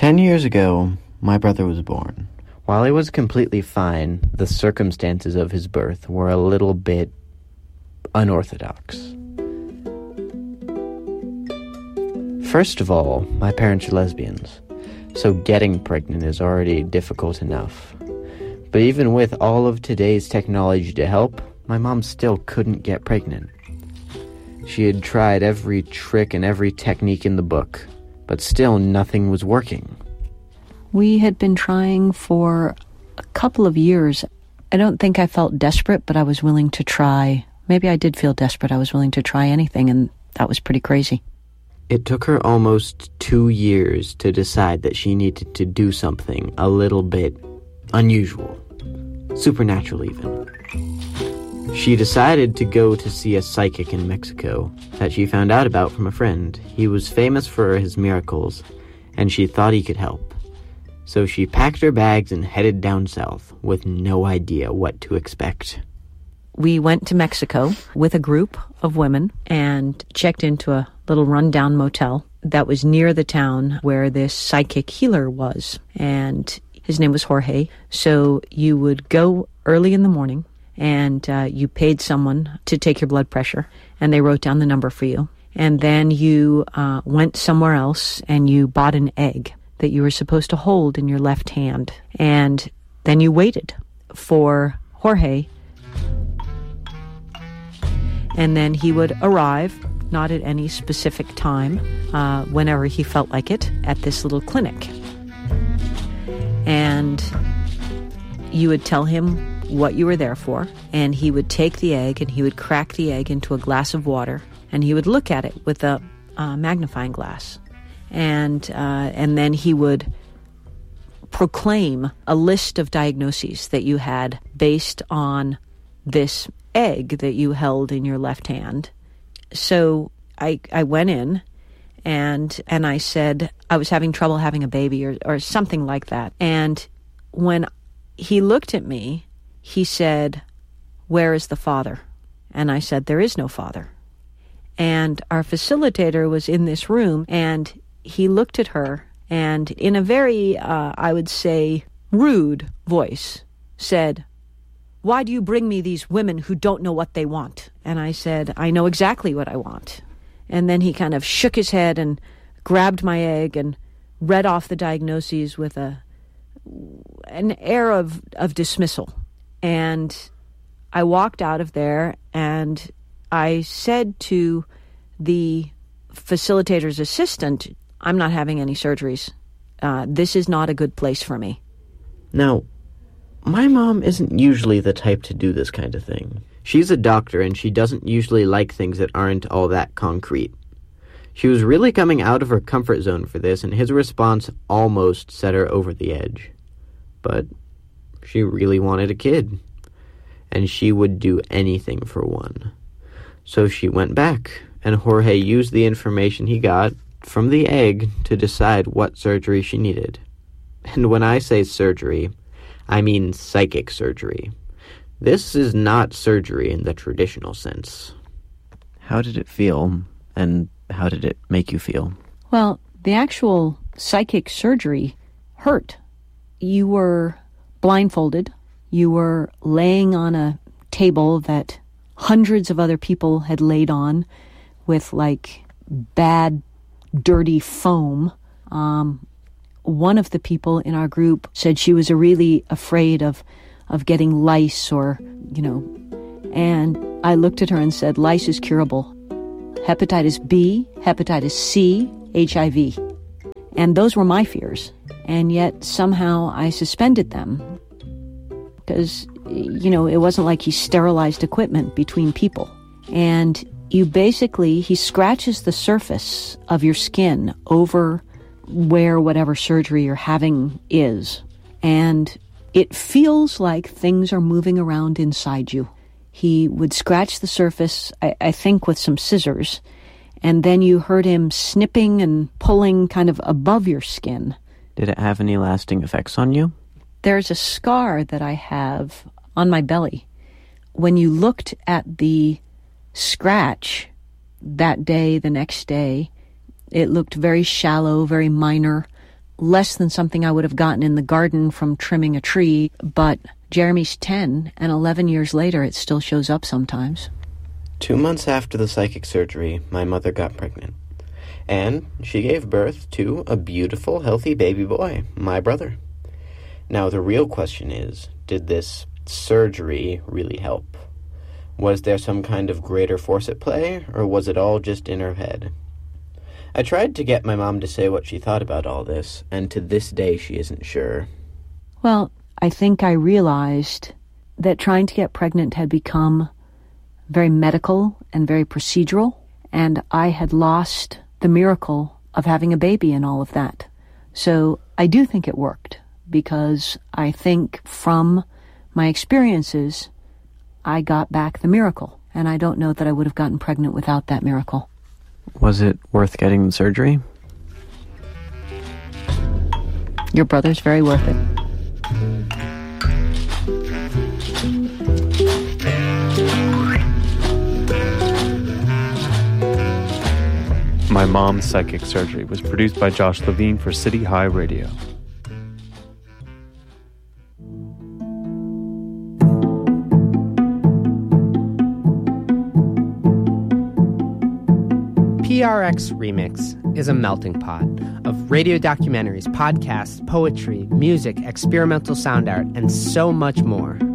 10 years ago, my brother was born. While he was completely fine, the circumstances of his birth were a little bit unorthodox. First of all, my parents are lesbians, so getting pregnant is already difficult enough. But even with all of today's technology to help, my mom still couldn't get pregnant. She had tried every trick and every technique in the book, but still nothing was working. We had been trying for a couple of years. I don't think I felt desperate, but I was willing to try. Maybe I did feel desperate. I was willing to try anything, and that was pretty crazy. It took her almost 2 years to decide that she needed to do something a little bit unusual, supernatural even. She decided to go to see a psychic in Mexico that she found out about from a friend. He was famous for his miracles, and she thought he could help. So she packed her bags and headed down south with no idea what to expect. We went to Mexico with a group of women and checked into a little rundown motel that was near the town where this psychic healer was. And his name was Jorge. So you would go early in the morning and you paid someone to take your blood pressure, and they wrote down the number for you. And then you went somewhere else and you bought an egg that you were supposed to hold in your left hand. And then you waited for Jorge, and then he would arrive, not at any specific time, whenever he felt like it, at this little clinic. And you would tell him what you were there for, and he would take the egg and he would crack the egg into a glass of water, and he would look at it with a magnifying glass. And then he would proclaim a list of diagnoses that you had based on this egg that you held in your left hand. So I went in and I said I was having trouble having a baby or something like that. And when he looked at me, he said, "Where is the father?" And I said, "There is no father." And our facilitator was in this room, and he looked at her and in a very, I would say, rude voice said, "Why do you bring me these women who don't know what they want?" And I said, "I know exactly what I want." And then he kind of shook his head and grabbed my egg and read off the diagnoses with an air of dismissal. And I walked out of there and I said to the facilitator's assistant, "I'm not having any surgeries. This is not a good place for me." Now, my mom isn't usually the type to do this kind of thing. She's a doctor, and she doesn't usually like things that aren't all that concrete. She was really coming out of her comfort zone for this, and his response almost set her over the edge. But she really wanted a kid, and she would do anything for one. So she went back, and Jorge used the information he got from the egg to decide what surgery she needed. And when I say surgery, I mean psychic surgery. This is not surgery in the traditional sense. How did it feel, and how did it make you feel? Well, the actual psychic surgery hurt. You were blindfolded. You were laying on a table that hundreds of other people had laid on with, like, bad, dirty foam. One of the people in our group said she was really afraid of getting lice or, and I looked at her and said, "Lice is curable. Hepatitis B, hepatitis C, HIV. And those were my fears. And yet somehow I suspended them because, it wasn't like he sterilized equipment between people. And he scratches the surface of your skin over where whatever surgery you're having is. And it feels like things are moving around inside you. He would scratch the surface, I think with some scissors, and then you heard him snipping and pulling kind of above your skin. Did it have any lasting effects on you? There's a scar that I have on my belly. When you looked at the scratch that day, the next day, it looked very shallow, very minor, less than something I would have gotten in the garden from trimming a tree, but Jeremy's 10, and 11 years later it still shows up sometimes. 2 months after the psychic surgery, my mother got pregnant. And she gave birth to a beautiful, healthy baby boy, my brother. Now, the real question is, did this surgery really help? Was there some kind of greater force at play, or was it all just in her head? I tried to get my mom to say what she thought about all this, and to this day she isn't sure. Well, I think I realized that trying to get pregnant had become very medical and very procedural, and I had lost the miracle of having a baby and all of that. So I do think it worked, because I think from my experiences, I got back the miracle, and I don't know that I would have gotten pregnant without that miracle. Was it worth getting the surgery? Your brother's very worth it. My Mom's Psychic Surgery was produced by Josh Levine for City High Radio. PRX Remix is a melting pot of radio documentaries, podcasts, poetry, music, experimental sound art, and so much more.